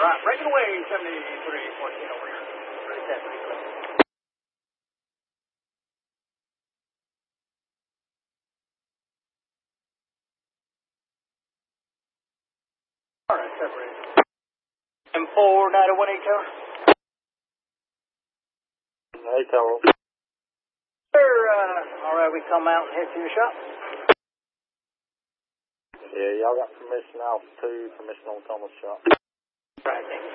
Right, breaking away, 7314 over here. Ready, set, ready, clear. All right, separated. M491 tower. Hey, tower. Sir, all right, we come out and head to your shop. Yeah, y'all got permission off 2, permission on Thomas shop. Right, thank you.